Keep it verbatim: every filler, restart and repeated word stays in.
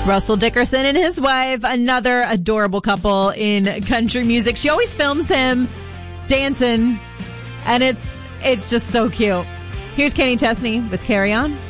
Russell Dickerson and his wife, another adorable couple in country music. She always films him dancing, and it's it's just so cute. Here's Kenny Chesney with Carry On.